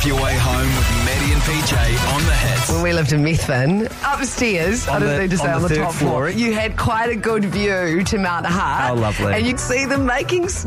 your way home with Maddie and PJ on the hits. When we lived in Methven, upstairs, I don't need to say on the third top floor, floor. you had quite a good view to Mount Hart. Oh, lovely. And you'd see them making